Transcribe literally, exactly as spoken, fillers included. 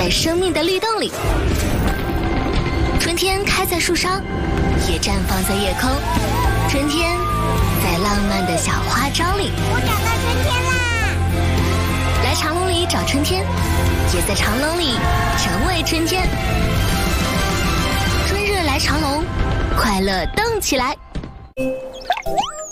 在生命的绿洞里。春天开在树上，也绽放在夜空。春天在浪漫的小花招里。 我找到春天啦！ 来长隆里找春天，也在长隆里成为春天。春日来长隆，快乐动起来！